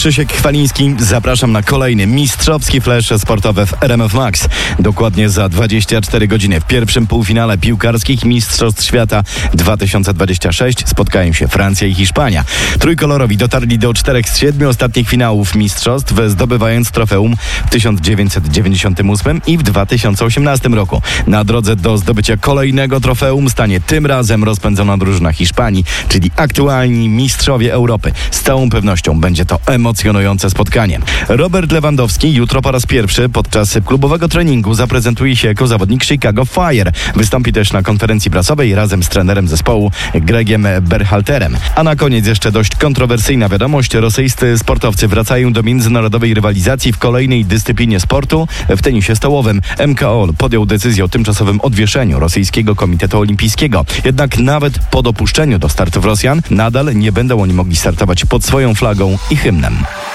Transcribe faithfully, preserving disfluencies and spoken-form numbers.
Krzysiek Chwaliński. Zapraszam na kolejny mistrzowski flash sportowy w R M F Max. Dokładnie za dwadzieścia cztery godziny w pierwszym półfinale piłkarskich Mistrzostw Świata dwa tysiące dwudziestego szóstego spotkają się Francja i Hiszpania. Trójkolorowi dotarli do czterech z siedmiu ostatnich finałów mistrzostw, zdobywając trofeum w tysiąc dziewięćset dziewięćdziesiątym ósmym i w dwa tysiące osiemnastym roku. Na drodze do zdobycia kolejnego trofeum stanie tym razem rozpędzona drużyna Hiszpanii, czyli aktualni mistrzowie Europy. Z całą pewnością będzie to emocjonujące spotkanie. Robert Lewandowski jutro po raz pierwszy podczas klubowego treningu zaprezentuje się jako zawodnik Chicago Fire. Wystąpi też na konferencji prasowej razem z trenerem zespołu Gregiem Berhalterem. A na koniec jeszcze dość kontrowersyjna wiadomość. Rosyjscy sportowcy wracają do międzynarodowej rywalizacji w kolejnej dyscyplinie sportu. W tenisie stołowym M K O podjął decyzję o tymczasowym odwieszeniu Rosyjskiego Komitetu Olimpijskiego. Jednak nawet po dopuszczeniu do startów Rosjan nadal nie będą oni mogli startować pod swoją flagą i hymnem.